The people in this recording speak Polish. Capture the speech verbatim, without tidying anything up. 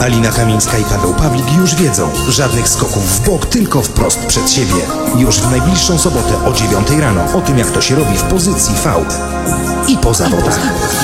Alina Kamińska i Paweł Pawlik już wiedzą, żadnych skoków w bok, tylko wprost przed siebie. Już w najbliższą sobotę o dziewiątej rano o tym, jak to się robi w pozycji V i po zawodach.